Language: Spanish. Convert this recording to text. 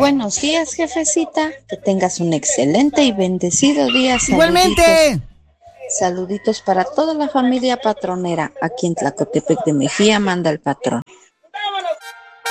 buenos días, jefecita. Que tengas un excelente y bendecido día. Igualmente. Saluditos para toda la familia patronera. Aquí en Tlacotepec de Mejía manda el patrón.